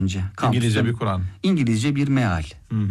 İngilizce bir Kur'an. İngilizce bir meal.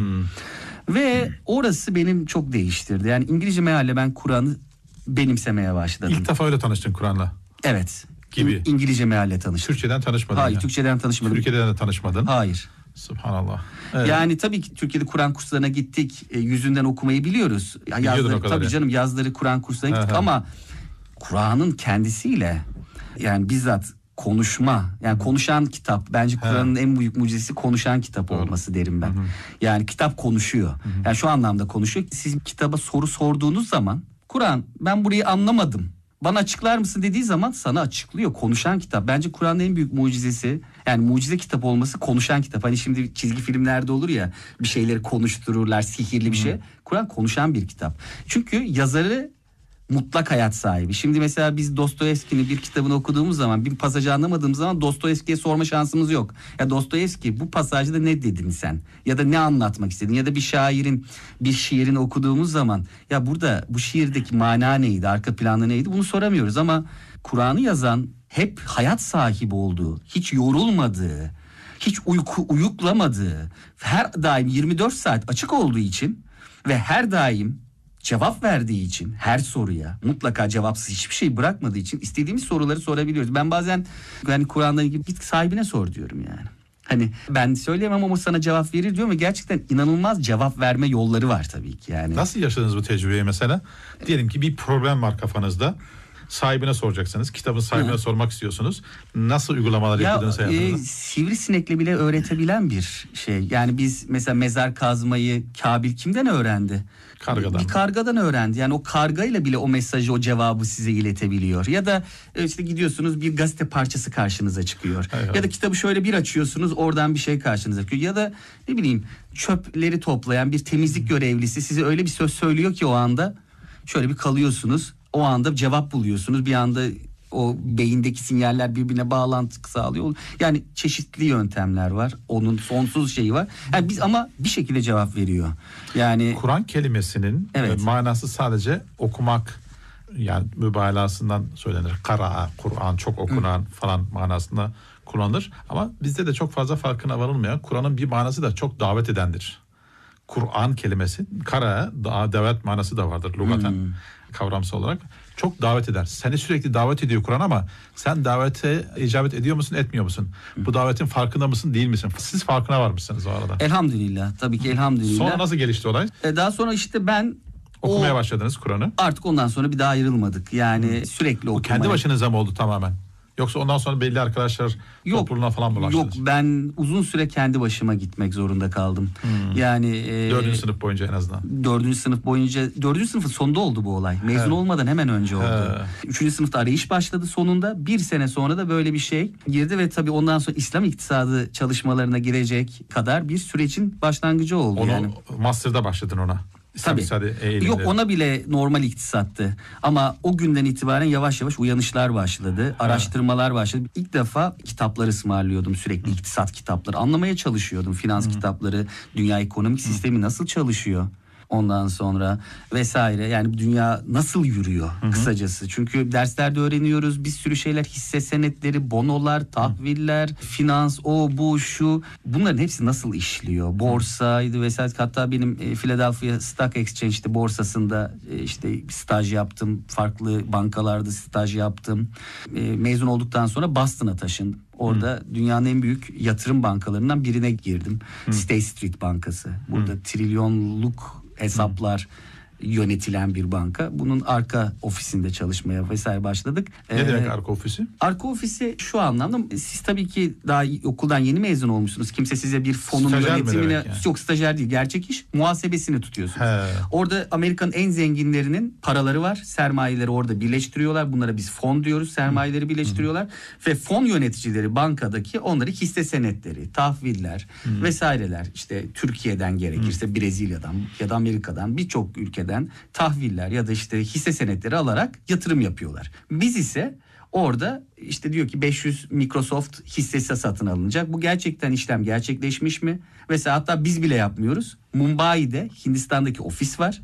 Ve orası benim çok değiştirdi. Yani İngilizce mealle ben Kur'an'ı benimsemeye başladım. İlk defa öyle tanıştın Kur'an'la. Evet. Gibi. İngilizce mealle tanıştım. Türkçeden tanışmadın. Hayır, yani. Türkçeden tanışmadım. Türkiye'den de tanışmadın. Hayır. Subhanallah. Evet. Yani tabii ki Türkiye'de Kur'an kurslarına gittik. Yüzünden okumayı biliyoruz. Yazları, tabii canım, yazları Kur'an kurslarına gittik ama Kur'an'ın kendisiyle, yani bizzat konuşma, yani konuşan kitap, bence Kur'an'ın en büyük mucizesi konuşan kitap olması derim ben. Yani kitap konuşuyor. Yani şu anlamda konuşuyor. Siz kitaba soru sorduğunuz zaman, Kur'an ben burayı anlamadım, bana açıklar mısın dediği zaman sana açıklıyor. Konuşan kitap. Bence Kur'an'ın en büyük mucizesi, yani mucize kitap olması konuşan kitap. Hani şimdi çizgi filmlerde olur ya, bir şeyleri konuştururlar, sihirli bir şey. Kur'an konuşan bir kitap. Çünkü yazarı mutlak hayat sahibi. Şimdi mesela biz Dostoyevski'nin bir kitabını okuduğumuz zaman, bir pasajı anlamadığımız zaman Dostoyevski'ye sorma şansımız yok. Ya Dostoyevski, bu pasajda ne dedin sen? Ya da ne anlatmak istedin? Ya da bir şairin bir şiirini okuduğumuz zaman, ya burada bu şiirdeki mana neydi? Arka planda neydi? Bunu soramıyoruz ama Kur'an'ı yazan hep hayat sahibi olduğu, hiç yorulmadığı, hiç uyuklamadığı, her daim 24 saat açık olduğu için ve her daim cevap verdiği için, her soruya mutlaka cevapsız hiçbir şey bırakmadığı için istediğimiz soruları sorabiliyoruz. Ben bazen yani Kur'an'la ilgili git sahibine sor diyorum yani. Hani ben söyleyemem ama sana cevap verir diyorum ve gerçekten inanılmaz cevap verme yolları var tabii ki yani. Nasıl yaşadınız bu tecrübeyi mesela? Diyelim ki bir problem var kafanızda. Sahibine soracaksınız. Kitabın sahibine sormak istiyorsunuz. Nasıl uygulamalar yapıyordunuz hayatınızda? Sivrisinekle bile öğretebilen bir şey. Yani biz mesela mezar kazmayı Kabil kimden öğrendi? Kargadan. Bir kargadan öğrendi. Yani o kargayla bile o mesajı, o cevabı size iletebiliyor. Ya da işte gidiyorsunuz, bir gazete parçası karşınıza çıkıyor. Evet. Ya da kitabı şöyle bir açıyorsunuz, oradan bir şey karşınıza çıkıyor. Ya da ne bileyim, çöpleri toplayan bir temizlik görevlisi size öyle bir söz söylüyor ki o anda şöyle bir kalıyorsunuz. O anda cevap buluyorsunuz. Bir anda o beyindeki sinyaller birbirine bağlantı sağlıyor. Yani çeşitli yöntemler var. Onun sonsuz şeyi var. Yani biz ama bir şekilde cevap veriyor. Yani Kur'an kelimesinin manası sadece okumak, yani mübalağasından söylenir. Kara, Kur'an çok okunan falan manasında kullanılır. Ama bizde de çok fazla farkına varılmayan, Kur'an'ın bir manası da çok davet edendir. Kur'an kelimesi, kara, davet manası da vardır lugaten, kavramsal olarak. Çok davet eder. Seni sürekli davet ediyor Kur'an ama sen davete icabet ediyor musun, etmiyor musun? Bu davetin farkında mısın, değil misin? Siz farkına var mısınız o arada? Elhamdülillah. Tabii ki elhamdülillah. Sonra nasıl gelişti olay? Daha sonra işte ben okumaya başladınız Kur'an'ı. Artık ondan sonra bir daha ayrılmadık. Yani sürekli okumaya. Bu kendi başınıza mı oldu tamamen? Yoksa ondan sonra belli arkadaşlar topluluğuna falan mı başladınız? Yok, ben uzun süre kendi başıma gitmek zorunda kaldım. Yani 4. sınıf boyunca en azından. 4. sınıf boyunca, 4. sınıfın sonunda oldu bu olay. Mezun olmadan hemen önce oldu. 3. sınıfta arayış başladı sonunda. Bir sene sonra da böyle bir şey girdi ve tabii ondan sonra İslam iktisadı çalışmalarına girecek kadar bir sürecin başlangıcı oldu. Onu yani. master'da başladın ona. Tabii. Yok, ona bile normal iktisattı. Ama o günden itibaren yavaş yavaş uyanışlar başladı. Araştırmalar başladı. İlk defa kitaplar ısmarlıyordum sürekli. İktisat kitapları. Anlamaya çalışıyordum. Finans kitapları, dünya ekonomik sistemi nasıl çalışıyor? Ondan sonra vesaire, yani dünya nasıl yürüyor kısacası. Çünkü derslerde öğreniyoruz bir sürü şeyler, hisse senetleri, bonolar, tahviller, finans, o bu şu, bunların hepsi nasıl işliyor, borsaydı vesaire. Hatta benim Philadelphia Stock Exchange'de borsasında işte staj yaptım, farklı bankalarda staj yaptım. Mezun olduktan sonra Boston'a taşındım. Orada dünyanın en büyük yatırım bankalarından birine girdim. State Street Bankası. Burada trilyonluk hesaplar yönetilen bir banka. Bunun arka ofisinde çalışmaya vesaire başladık. Ne demek arka ofisi? Arka ofisi şu anlamda, siz tabii ki daha okuldan yeni mezun olmuşsunuz. Kimse size bir fonun stajyer yönetimine... Yani? Yok, stajyer değil. Gerçek iş, muhasebesini tutuyorsunuz. Orada Amerika'nın en zenginlerinin paraları var. Sermayeleri orada birleştiriyorlar. Bunlara biz fon diyoruz. Sermayeleri birleştiriyorlar. Ve fon yöneticileri bankadaki onları hisse senetleri, tahviller vesaireler, işte Türkiye'den gerekirse Brezilya'dan ya da Amerika'dan, birçok ülkeden tahviller ya da işte hisse senetleri alarak yatırım yapıyorlar. Biz ise orada işte diyor ki 500 Microsoft hissesi satın alınacak. Bu gerçekten işlem gerçekleşmiş mi? Mesela hatta biz bile yapmıyoruz. Mumbai'de, Hindistan'daki ofis var.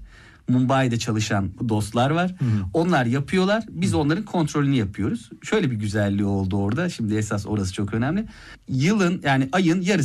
Mumbai'de çalışan dostlar var. Onlar yapıyorlar. Biz onların kontrolünü yapıyoruz. Şöyle bir güzelliği oldu orada. Şimdi esas orası çok önemli. Yılın yani ayın yarısı